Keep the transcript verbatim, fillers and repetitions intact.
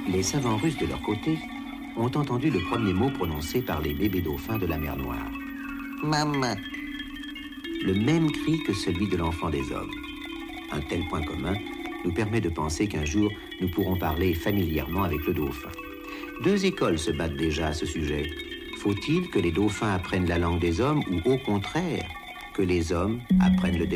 Les savants russes, de leur côté, ont entendu le premier mot prononcé par les bébés dauphins de la mer Noire. Maman. Le même cri que celui de l'enfant des hommes. Un tel point commun nous permet de penser qu'un jour, nous pourrons parler familièrement avec le dauphin. Deux écoles se battent déjà à ce sujet. Faut-il que les dauphins apprennent la langue des hommes ou au contraire, que les hommes apprennent le delphinien ?